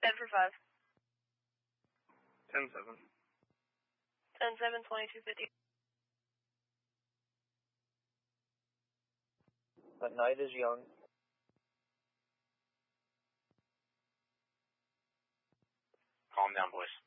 Denver 5. 10-7. 10-7, 2250. Night is young. Calm down, boys.